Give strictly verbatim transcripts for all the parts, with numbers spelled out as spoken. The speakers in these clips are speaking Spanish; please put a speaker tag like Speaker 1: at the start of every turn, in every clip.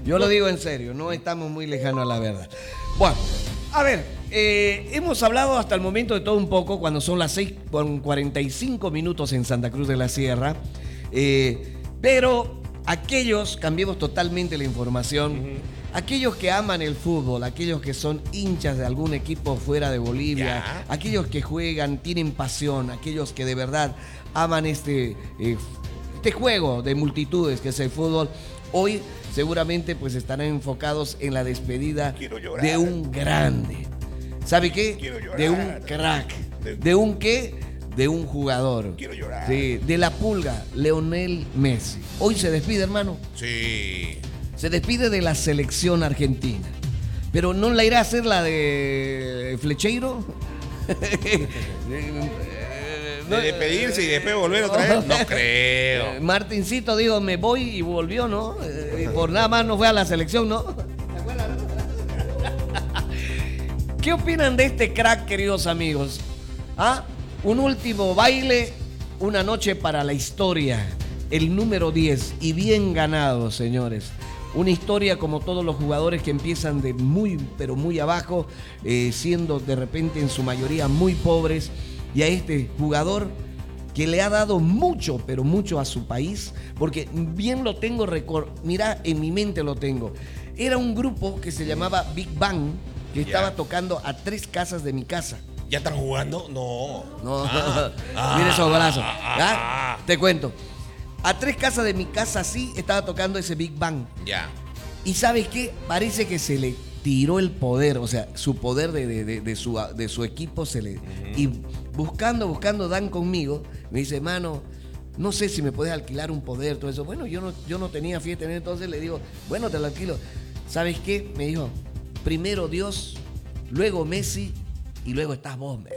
Speaker 1: Yo lo digo en serio, no estamos muy lejanos a la verdad. Bueno, a ver, eh, hemos hablado hasta el momento de todo un poco, cuando son las seis con cuarenta y cinco minutos en Santa Cruz de la Sierra, eh, pero aquellos, cambiemos totalmente la información, uh-huh. aquellos que aman el fútbol, aquellos que son hinchas de algún equipo fuera de Bolivia, yeah. aquellos que juegan, tienen pasión, aquellos que de verdad aman este, eh, este juego de multitudes que es el fútbol, hoy seguramente pues estarán enfocados en la despedida de un grande. ¿Sabe qué? De un crack. ¿De un qué? De un jugador.
Speaker 2: Quiero llorar.
Speaker 1: De, de la pulga, Lionel Messi. Hoy se despide, hermano.
Speaker 2: Sí.
Speaker 1: Se despide de la selección argentina. Pero ¿no la irá a hacer la de Flecheiro?
Speaker 2: De despedirse y después volver otra vez, no creo.
Speaker 1: Martincito dijo, me voy y volvió, ¿no? Y por nada más no fue a la selección, ¿no? ¿Te acuerdas? ¿Qué opinan de este crack, queridos amigos? ¿Ah? Un último baile, una noche para la historia. El número diez, y bien ganado, señores. Una historia como todos los jugadores que empiezan de muy, pero muy abajo, eh, siendo de repente en su mayoría muy pobres. Y a este jugador que le ha dado mucho, pero mucho a su país, porque bien lo tengo, record, mira, en mi mente lo tengo. Era un grupo que se llamaba Big Bang, que yeah. estaba tocando a tres casas de mi casa.
Speaker 2: ¿Ya están jugando? No.
Speaker 1: No,
Speaker 2: ah,
Speaker 1: mira esos brazos.
Speaker 2: Ah,
Speaker 1: ¿Ya?
Speaker 2: ah,
Speaker 1: Te cuento. A tres casas de mi casa sí estaba tocando ese Big Bang.
Speaker 2: Ya. Yeah.
Speaker 1: Y ¿sabes qué? Parece que se le tiró el poder, o sea, su poder de, de, de, de, su, de su equipo se le... Uh-huh. Y buscando, buscando, dan conmigo, me dice, mano, no sé si me puedes alquilar un poder, todo eso. Bueno, yo no, yo no tenía fiesta en él, entonces le digo, bueno, te lo alquilo. ¿Sabes qué? Me dijo, primero Dios, luego Messi y luego estás vos, man.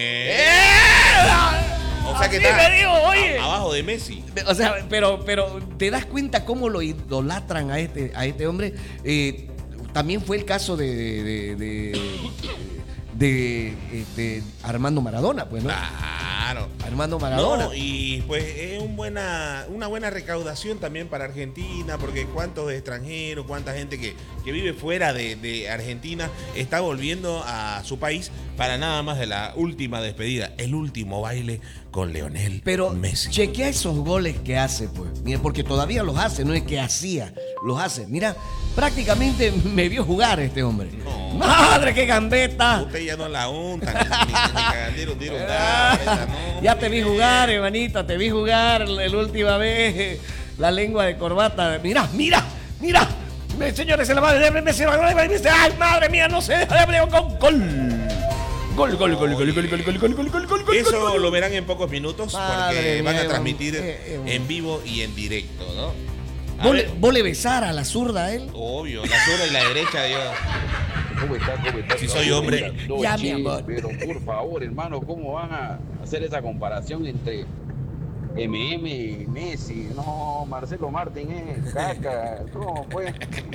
Speaker 2: Yeah. O sea que está
Speaker 1: me digo, oye,
Speaker 2: a, abajo de Messi.
Speaker 1: O sea, pero, pero te das cuenta cómo lo idolatran a este, a este hombre. Eh, también fue el caso de, de, de, de, de, de Armando Maradona, pues, ¿no?
Speaker 2: Claro.
Speaker 1: Armando Maradona.
Speaker 2: No, y pues es un buena, una buena recaudación también para Argentina, porque cuántos extranjeros, cuánta gente que, que vive fuera de, de Argentina está volviendo a su país para nada más de la última despedida, el último baile con Lionel
Speaker 1: Pero
Speaker 2: Messi.
Speaker 1: Pero chequea esos goles que hace, pues. Mira, porque todavía los hace, no es que hacía, los hace. Mira, prácticamente me vio jugar este hombre.
Speaker 2: No.
Speaker 1: ¡Madre, qué gambeta!
Speaker 2: Usted ya no la unta, ni, ni, ni cagandero, tiro, da, no,
Speaker 1: ya te vi jugar, hermanita, te vi jugar la última vez. La lengua de corbata. Mira, mira, mira. Señores, se la va a... ¡Ay, madre mía, no sé! ¡Gol! Gol, gol, gol, gol, gol, gol, gol, gol, gol, gol, gol, gol.
Speaker 2: Eso lo verán en pocos minutos porque van a transmitir
Speaker 1: eh, eh,
Speaker 2: en vivo y en directo, ¿no?
Speaker 1: ¿Vos le, ¿Vos le besar a la zurda a él?
Speaker 2: Obvio, la zurda y la derecha, Dios.
Speaker 3: ¿Cómo está? ¿Cómo está?
Speaker 2: Si soy hombre.
Speaker 1: Ya, mi amor.
Speaker 3: Pero por favor, hermano, ¿cómo van a hacer esa comparación entre M M y Messi? No, Marcelo Martín es caca. ¿Cómo pues?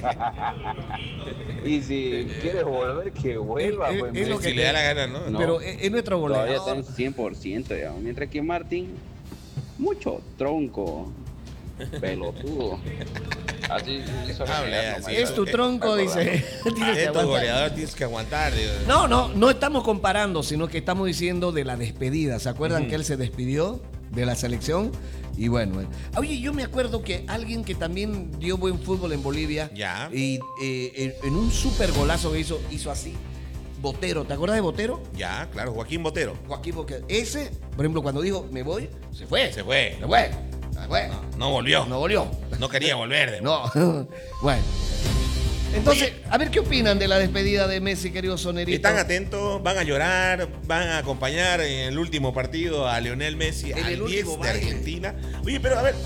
Speaker 3: Y si quieres volver, que vuelva.
Speaker 1: Es,
Speaker 3: pues,
Speaker 1: es lo que
Speaker 2: si le da la gana, ¿no?
Speaker 3: No,
Speaker 1: pero es, es nuestro goleador.
Speaker 3: Todavía está en cien por ciento, ya. Mientras que Martín, mucho tronco, pelotudo. Así, eso
Speaker 2: Hable,
Speaker 3: es,
Speaker 2: así,
Speaker 1: es tu tronco, dice.
Speaker 2: Es tu goleador, tienes que aguantar. Dios.
Speaker 1: No, no, no estamos comparando, sino que estamos diciendo de la despedida. ¿Se acuerdan uh-huh. que él se despidió de la selección? Y bueno, eh. oye, yo me acuerdo que alguien que también dio buen fútbol en Bolivia,
Speaker 2: ya.
Speaker 1: y eh, en un súper golazo que hizo, hizo así, Botero. ¿Te acuerdas de Botero?
Speaker 2: Ya, claro, Joaquín Botero.
Speaker 1: Joaquín Botero. Ese, por ejemplo, cuando dijo, me voy, se fue.
Speaker 2: Se fue.
Speaker 1: Se fue. Se fue.
Speaker 2: No, no volvió.
Speaker 1: No volvió.
Speaker 2: No quería volver. De
Speaker 1: no. Bueno. Entonces, a ver qué opinan de la despedida de Messi, querido Sonerito.
Speaker 2: Están atentos, van a llorar, van a acompañar en el último partido a Lionel Messi,
Speaker 1: en
Speaker 2: al diez de Argentina. Oye, pero a ver,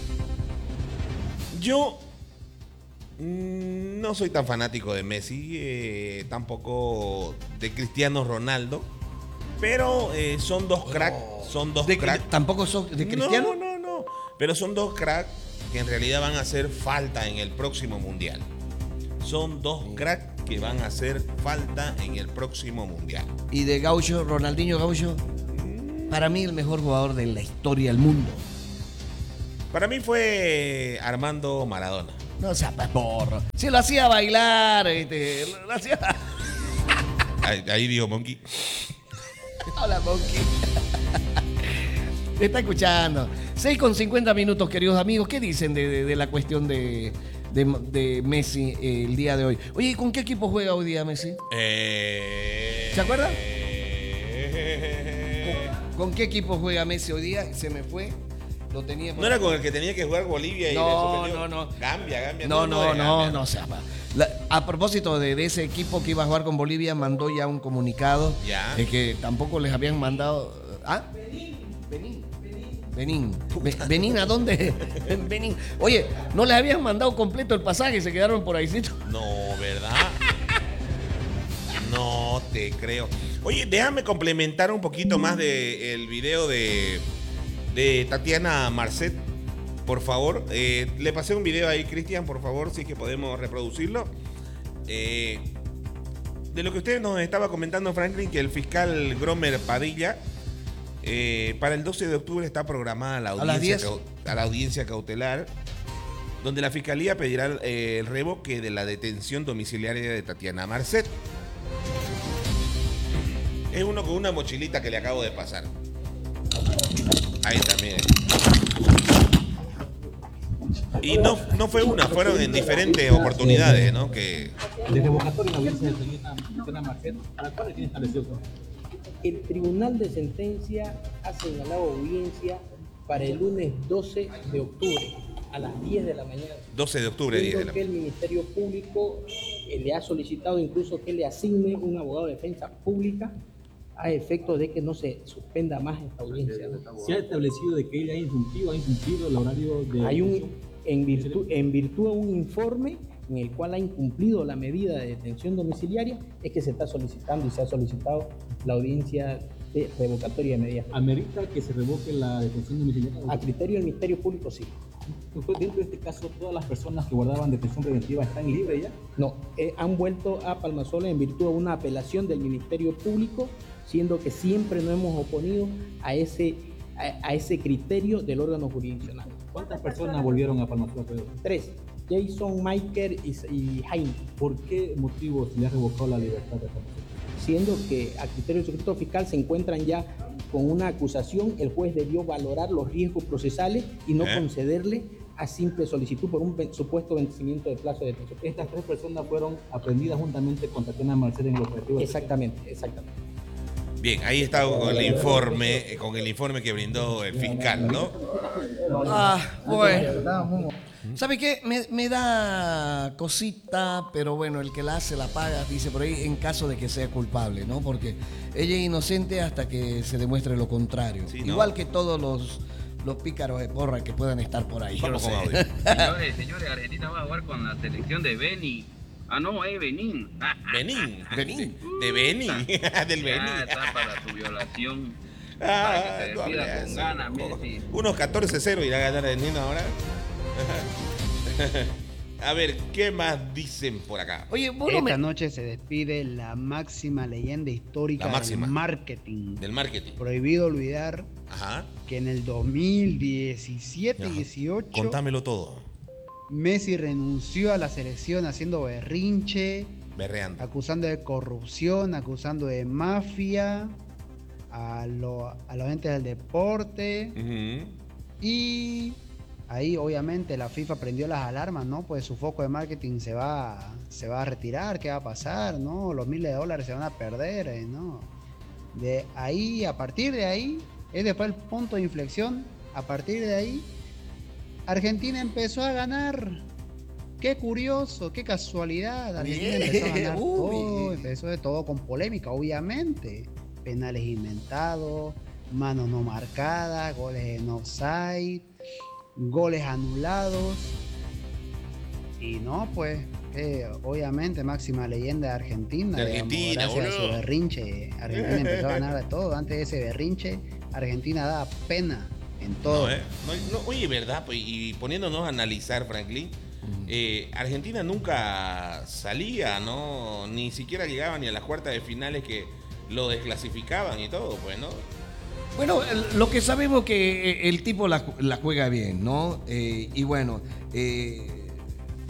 Speaker 2: yo mmm, no soy tan fanático de Messi, eh, tampoco de Cristiano Ronaldo, pero eh, son dos cracks, son dos
Speaker 1: de,
Speaker 2: cracks.
Speaker 1: ¿Tampoco sos de Cristiano?
Speaker 2: No, no, no, pero son dos cracks que en realidad van a hacer falta en el próximo Mundial. Son dos cracks que van a hacer falta en el próximo Mundial.
Speaker 1: ¿Y de Gaucho, Ronaldinho Gaucho? Para mí el mejor jugador de la historia del mundo.
Speaker 2: Para mí fue Armando Maradona.
Speaker 1: No sea porro. Si lo hacía bailar, este, lo hacía...
Speaker 2: Ahí, ahí dijo Monkey.
Speaker 1: Hola, Monkey. Te está escuchando. seis con cincuenta minutos, queridos amigos. ¿Qué dicen de, de, de la cuestión de, de, de Messi eh, el día de hoy? Oye, ¿con qué equipo juega hoy día Messi?
Speaker 2: Eh,
Speaker 1: ¿Se acuerdan?
Speaker 2: Eh,
Speaker 1: ¿Con, ¿Con qué equipo juega Messi hoy día? Se me fue. Lo tenía por
Speaker 2: ¿No era
Speaker 1: aquí.
Speaker 2: con el que tenía que jugar Bolivia y
Speaker 1: No,
Speaker 2: le suspendió?
Speaker 1: no, no.
Speaker 2: Gambia, Gambia.
Speaker 1: No, no,
Speaker 2: es
Speaker 1: no,
Speaker 2: Gambia.
Speaker 1: no, o sea, va. La- a propósito de, de ese equipo que iba a jugar con Bolivia, mandó ya un comunicado
Speaker 2: Ya.
Speaker 1: de que tampoco les habían mandado. ¿Ah? Benín. Benín. Be- Benín, ¿a dónde? Benín. Oye, no les habían mandado completo el pasaje y se quedaron por ahí.
Speaker 2: No, ¿verdad? No te creo. Oye, déjame complementar un poquito más del video de, de Tatiana Marcet, por favor. Eh, le pasé un video ahí, Cristian, por favor, si es que podemos reproducirlo. Eh, de lo que usted nos estaba comentando, Franklin, que el fiscal Gromer Padilla, eh, para el doce de octubre está programada la
Speaker 1: ¿A las
Speaker 2: audiencia,
Speaker 1: diez?
Speaker 2: cau- a la audiencia cautelar, donde la fiscalía pedirá eh, el revoque de la detención domiciliaria de Tatiana Marcet. Es uno con una mochilita que le acabo de pasar. Ahí también. Y no, no fue una, fueron en diferentes oportunidades, ¿no? Que
Speaker 4: De revocatoria en la audiencia de Tatiana Tatiana Marcet, ¿para cuándo tiene establecido?
Speaker 5: El Tribunal de Sentencia ha señalado audiencia para el lunes doce de octubre a las diez de la mañana.
Speaker 2: doce de octubre, diez de
Speaker 5: Siendo
Speaker 2: la
Speaker 5: que el Ministerio Público eh, le ha solicitado incluso que le asigne un abogado de defensa pública a efecto de que no se suspenda más esta audiencia, ¿no?
Speaker 4: Se ha establecido de que ella ha incumplido, ha incumplido el horario de...
Speaker 5: Hay un, en virtud, en virtud de un informe en el cual ha incumplido la medida de detención domiciliaria, es que se está solicitando y se ha solicitado la audiencia de revocatoria de medidas.
Speaker 4: ¿Amerita que se revoque la detención domiciliaria?
Speaker 5: A criterio del Ministerio Público, sí.
Speaker 4: Doctor, dentro de este caso, ¿todas las personas que guardaban detención preventiva están libres ya?
Speaker 5: No, eh, han vuelto a Palmasola en virtud de una apelación del Ministerio Público, siendo que siempre nos hemos oponido a ese, a, a ese criterio del órgano jurisdiccional.
Speaker 4: ¿Cuántas personas volvieron a Palmasola?
Speaker 5: Tres, Jason, Michael y, y Jaime,
Speaker 4: ¿Por qué motivo se le ha revocado la libertad de Palmasola?
Speaker 5: siendo que a criterio del secreto fiscal se encuentran ya con una acusación, el juez debió valorar los riesgos procesales y no
Speaker 2: ¿Eh?
Speaker 5: concederle a simple solicitud por un ven- supuesto vencimiento de plazo de detención.
Speaker 4: Estas tres personas fueron aprendidas juntamente con Tatiana Marcet en el operativo.
Speaker 5: Exactamente, exactamente.
Speaker 2: Bien, ahí está con el informe, eh, con el informe que brindó el fiscal, ¿no?
Speaker 1: Ah, bueno. ¿Sabe qué? Me, me da cosita, pero bueno, el que la hace la paga, dice por ahí, en caso de que sea culpable, ¿no? Porque ella es inocente hasta que se demuestre lo contrario.
Speaker 2: Sí, ¿no?
Speaker 1: Igual que todos los, los pícaros de porra que puedan estar por ahí.
Speaker 2: Vamos
Speaker 1: yo
Speaker 2: con
Speaker 1: sé.
Speaker 2: audio.
Speaker 6: Señores, señores, Argentina va a jugar con la selección de Beni. Ah, no, es Benín. Ah,
Speaker 2: Benín.
Speaker 1: Benín.
Speaker 2: De, de Benín. Del
Speaker 6: ya
Speaker 2: Benín.
Speaker 6: está para su violación.
Speaker 2: Ah,
Speaker 6: para que se
Speaker 2: no
Speaker 6: despida
Speaker 2: hables
Speaker 6: con
Speaker 2: así.
Speaker 6: ganas, Messi.
Speaker 2: Unos catorce cero irá a ganar el Nino ahora. A ver, ¿qué más dicen por acá?
Speaker 1: Oye, vos no
Speaker 7: Esta
Speaker 1: me...
Speaker 7: noche se despide la máxima leyenda histórica
Speaker 2: La máxima.
Speaker 7: del marketing.
Speaker 2: Del marketing.
Speaker 7: Prohibido olvidar
Speaker 2: Ajá.
Speaker 7: que en el dos mil diecisiete
Speaker 2: Ajá.
Speaker 7: dieciocho
Speaker 2: Contámelo todo.
Speaker 7: Messi renunció a la selección haciendo berrinche,
Speaker 2: Berreando.
Speaker 7: acusando de corrupción, acusando de mafia a, lo- a los entes del deporte.
Speaker 2: Ujú.
Speaker 7: Y ahí obviamente la FIFA prendió las alarmas, ¿no? Pues su foco de marketing se va, se va a retirar, ¿qué va a pasar? ¿No? Los miles de dólares se van a perder, eh, ¿no? De ahí, a partir de ahí, ese fue el punto de inflexión. A partir de ahí, Argentina empezó a ganar. Qué curioso, qué casualidad. Argentina
Speaker 1: Bien,
Speaker 7: empezó a ganar
Speaker 1: uy.
Speaker 7: todo, empezó de todo con polémica, obviamente. Penales inventados, manos no marcadas, goles en offside, goles anulados. Y no, pues, eh, obviamente, máxima leyenda de Argentina.
Speaker 2: De
Speaker 7: digamos,
Speaker 2: Argentina,
Speaker 7: gracias a su
Speaker 2: boludo.
Speaker 7: berrinche. Argentina empezó a ganar de todo. Antes de ese berrinche, Argentina daba pena en todo.
Speaker 2: No, ¿eh? No, no, oye, ¿verdad? Pues, y poniéndonos a analizar, Franklin, eh, Argentina nunca salía, ¿no? Ni siquiera llegaba ni a las cuartas de finales que lo desclasificaban y todo, pues, ¿no?
Speaker 1: Bueno, el- lo que sabemos que eh, el tipo la, la juega bien, ¿no? Eh, y bueno, eh,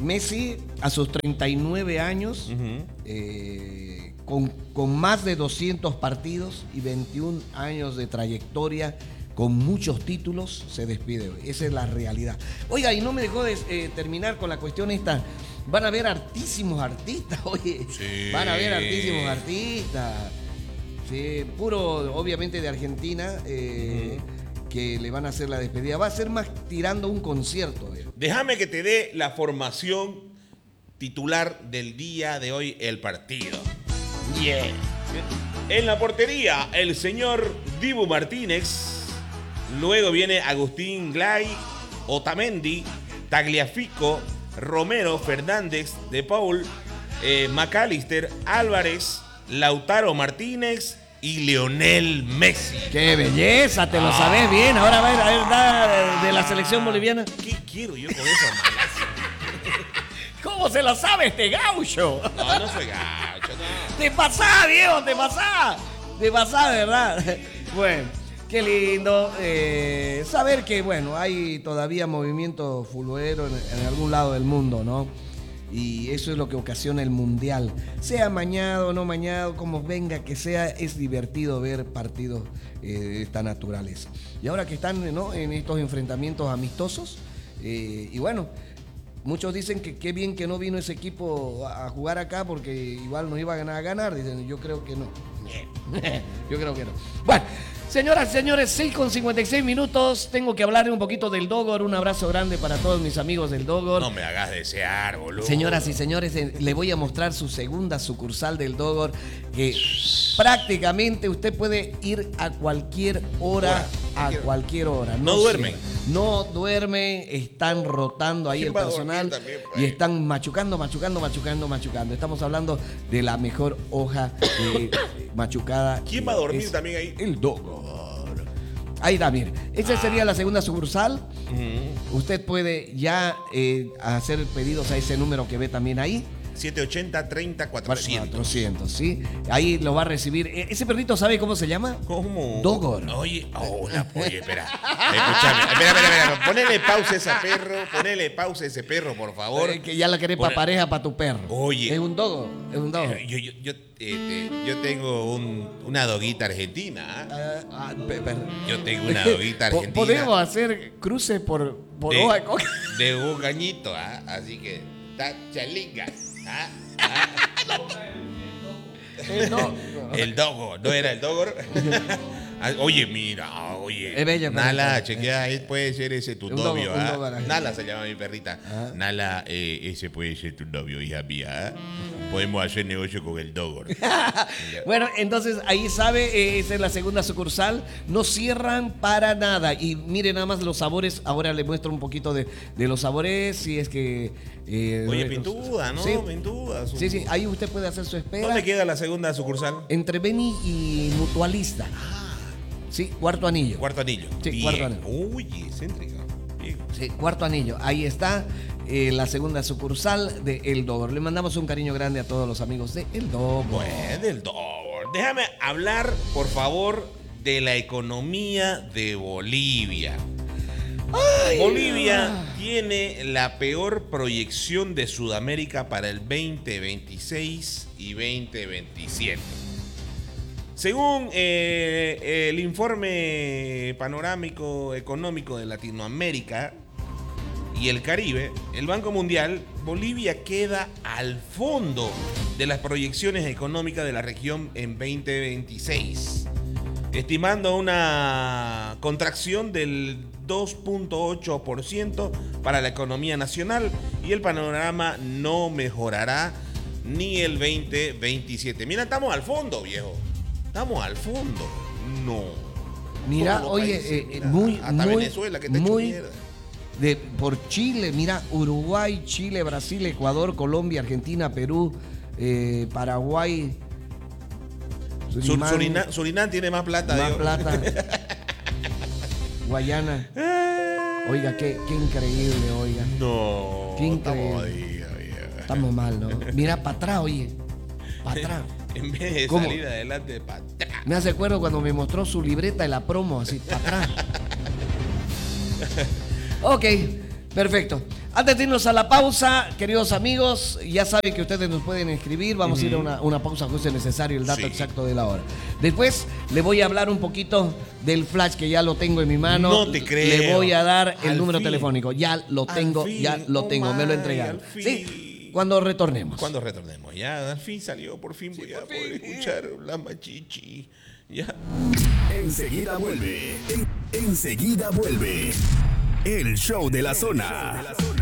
Speaker 1: Messi a sus treinta y nueve años,
Speaker 2: Ujú.
Speaker 1: eh, con, con más de doscientos partidos y veintiún años de trayectoria, con muchos títulos, se despide hoy. Esa es la realidad. Oiga, y no me dejó de eh, terminar con la cuestión esta. Van a haber hartísimos artistas, oye.
Speaker 2: Sí.
Speaker 1: Van a haber hartísimos artistas. Sí, puro, obviamente, de Argentina, eh, uh-huh. que le van a hacer la despedida. Va a ser más tirando un concierto. Eh.
Speaker 2: Déjame que te dé la formación titular del día de hoy, el partido.
Speaker 1: Yeah.
Speaker 2: En la portería, el señor Dibu Martínez. Luego viene Agustín Glay, Otamendi, Tagliafico, Romero, Fernández, De Paul, eh, McAllister, Álvarez, Lautaro Martínez y Lionel Messi.
Speaker 1: ¡Qué belleza! Te lo ah. sabes bien. Ahora va a ir a ver nada de la selección boliviana.
Speaker 2: ¿Qué quiero yo con eso, malazo?
Speaker 1: ¿Cómo se lo sabe este gaucho?
Speaker 2: No, no soy gaucho, no.
Speaker 1: Te pasá, Diego, te pasá. Te pasá, ¿verdad? Bueno. Qué lindo eh, saber que, bueno, hay todavía movimiento fulguero en, en algún lado del mundo, ¿no? Y eso es lo que ocasiona el Mundial. Sea mañado o no mañado, como venga que sea, es divertido ver partidos eh, de esta naturaleza. Y ahora que están, ¿no?, en estos enfrentamientos amistosos, eh, y bueno, muchos dicen que qué bien que no vino ese equipo a jugar acá porque igual nos iban a ganar. Dicen, yo creo que no. Yo creo que no. Bueno. Señoras y señores, seis con cincuenta y seis minutos. Tengo que hablar un poquito del Dogor. Un abrazo grande para todos mis amigos del Dogor.
Speaker 2: No me hagas desear, boludo.
Speaker 1: Señoras y señores, eh, le voy a mostrar su segunda sucursal del Dogor. Que prácticamente usted puede ir a cualquier hora. hora a cualquier hora.
Speaker 2: No, no duermen.
Speaker 1: No duermen. Están rotando ahí el personal. También, pues? Y están machucando, machucando, machucando, machucando. Estamos hablando de la mejor hoja eh, machucada.
Speaker 2: ¿Quién va a dormir también ahí?
Speaker 1: El Dogor. Ahí está, mire. Esta ah. sería la segunda sucursal. Uh-huh. Usted puede ya eh, hacer pedidos a ese número que ve también ahí.
Speaker 2: siete ochenta, treinta, cuatrocientos.
Speaker 1: cuatrocientos, sí. Ahí lo va a recibir. ¿Ese perrito sabe cómo se llama?
Speaker 2: ¿Cómo?
Speaker 1: Dogor.
Speaker 2: Oye, hola, oye, espera. Escúchame. Espera, espera, espera. Ponele pausa a ese perro. Ponele pausa a ese perro, por favor.
Speaker 1: Eh, que ya la querés para pareja, para tu perro.
Speaker 2: Oye.
Speaker 1: Es un dogo. Es un dogo.
Speaker 2: Yo, yo, yo, eh, yo tengo un, una doguita argentina. ¿eh?
Speaker 1: Uh, uh, per, per.
Speaker 2: Yo tengo una doguita argentina.
Speaker 1: Podemos hacer cruces por, por
Speaker 2: de,
Speaker 1: hoja de coca.
Speaker 2: De un cañito, ¿eh? Así que está chalinga. ¿Ah? ¿Ah?
Speaker 1: El, dogo.
Speaker 2: El dogo, ¿no era el dogor? Oye, mira, oye.
Speaker 1: Es bella,
Speaker 2: Nala,
Speaker 1: pero...
Speaker 2: chequea, puede ser ese tu
Speaker 1: un
Speaker 2: novio.
Speaker 1: dogo,
Speaker 2: ¿ah?
Speaker 1: dogo
Speaker 2: Nala se llama mi perrita. ¿Ah? Nala, eh, ese puede ser tu novio, hija mía. ¿eh? Podemos hacer negocio con el dogor.
Speaker 1: Bueno, entonces ahí sabe, eh, esa es la segunda sucursal. No cierran para nada. Y mire nada más los sabores. Ahora le muestro un poquito de, de los sabores. Si es que. Eh,
Speaker 2: Oye,
Speaker 1: los,
Speaker 2: pintuda, ¿no?
Speaker 1: Sí,
Speaker 2: pintuda. Su...
Speaker 1: Sí, sí, ahí usted puede hacer su espera.
Speaker 2: ¿Dónde queda la segunda sucursal?
Speaker 1: Entre Beni y Mutualista. Ah. Sí, cuarto anillo.
Speaker 2: Cuarto anillo.
Speaker 1: Sí,
Speaker 2: bien.
Speaker 1: Cuarto anillo.
Speaker 2: Uy, excéntrica. Bien.
Speaker 1: Sí, cuarto anillo. Ahí está eh, la segunda sucursal de El Dogor. Le mandamos un cariño grande a todos los amigos de El Dogor.
Speaker 2: Bueno, del Dogor. Déjame hablar, por favor, de la economía de Bolivia. Ay, Bolivia ah. tiene la peor proyección de Sudamérica para el veinte veintiséis y veinte veintisiete. Según eh, el informe panorámico económico de Latinoamérica y el Caribe, el Banco Mundial, Bolivia queda al fondo de las proyecciones económicas de la región en veinte veintiséis, estimando una contracción del dos punto ocho por ciento para la economía nacional, y el panorama no mejorará ni el veinte veintisiete. Mira, estamos al fondo, viejo. Estamos al fondo. No.
Speaker 1: Mira, oye, países, eh, mira, muy,
Speaker 2: hasta
Speaker 1: muy,
Speaker 2: Venezuela, que está
Speaker 1: muy
Speaker 2: hecho mierda.
Speaker 1: De, por Chile, mira, Uruguay, Chile, Brasil, Ecuador, Colombia, Argentina, Perú, eh, Paraguay,
Speaker 2: Surinam, Surinam, Surinam tiene más plata.
Speaker 1: Más plata. Guayana. Oiga, qué, qué increíble, oiga.
Speaker 2: No.
Speaker 1: Qué increíble. Estamos mal, ¿no? Mira, para atrás, oye. Para atrás.
Speaker 2: En vez de
Speaker 1: ¿Cómo?
Speaker 2: salir adelante, para atrás.
Speaker 1: Me hace acuerdo cuando me mostró su libreta de la promo, así, para atrás. Ok, perfecto. Antes de irnos a la pausa, queridos amigos, ya saben que ustedes nos pueden escribir. Vamos uh-huh. a ir a una, una pausa justo necesario, el dato sí. exacto de la hora. Después le voy a hablar un poquito del flash que ya lo tengo en mi mano.
Speaker 2: No te creo.
Speaker 1: Le voy a dar el
Speaker 2: al
Speaker 1: número
Speaker 2: fin.
Speaker 1: telefónico. Ya lo tengo,
Speaker 2: fin.
Speaker 1: ya lo tengo, oh, me lo entregaron. Sí, cuando retornemos.
Speaker 2: Cuando retornemos. Ya, al fin salió, por fin voy sí, a poder fin. escuchar la machichi. Ya.
Speaker 8: Enseguida vuelve. En, enseguida vuelve. El show de la zona.